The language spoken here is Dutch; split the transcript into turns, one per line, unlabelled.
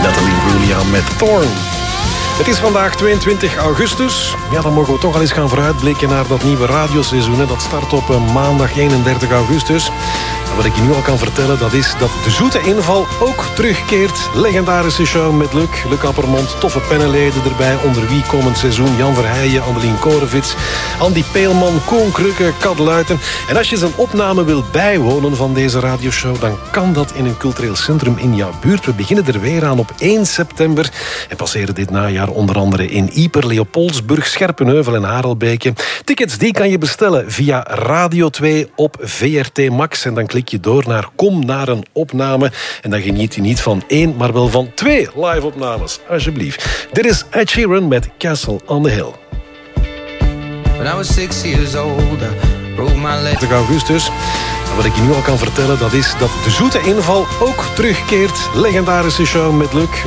Natalie Imbruglia met Thorn. Het is vandaag 22 augustus. Ja, dan mogen we toch al eens gaan vooruitblikken naar dat nieuwe radioseizoen. Dat start op maandag 31 augustus. En wat ik je nu al kan vertellen, dat is dat de zoete inval ook terugkeert. Legendarische show met Luc Appermond, toffe panelleden erbij. Onder wie komend seizoen Jan Verheijen, Annelien Korevits, Andy Peelman, Koen Krukke, Kat Luiten. En als je zijn opname wil bijwonen van deze radioshow, dan kan dat in een cultureel centrum in jouw buurt. We beginnen er weer aan op 1 september en passeren dit najaar onder andere in Ieper, Leopoldsburg, Scherpenheuvel en Harelbeke. Tickets die kan je bestellen via Radio 2 op VRT Max. En dan klik je door naar Kom naar een opname. En dan geniet je niet van 1, maar wel van 2 live-opnames. Alsjeblieft. Dit is Ed Sheeran met Castle on the Hill.
When I was 6 years old, I broke my leg.
30 augustus. En wat ik je nu al kan vertellen, dat is dat de zoete inval ook terugkeert. Legendarische show met Luc